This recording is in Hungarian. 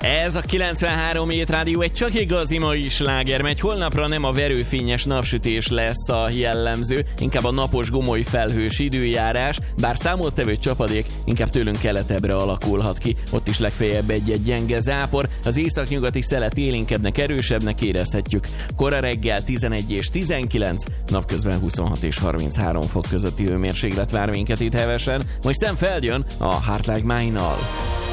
Ez a 93 Hét Rádió egy csak igazi mai sláger megy. Holnapra nem a verőfényes napsütés lesz a jellemző, inkább a napos gomoly felhős időjárás, bár számottevő csapadék inkább tőlünk keletebbre alakulhat ki. Ott is legfeljebb egy-egy gyenge zápor, az északnyugati szelet élénkednek, erősebbnek érezhetjük. Kora reggel 11 és 19, napközben 26 és 33 fok közötti hőmérséklet vár minket itt hevesen, majd Sam Feld jön a Heart Like Mine-nal.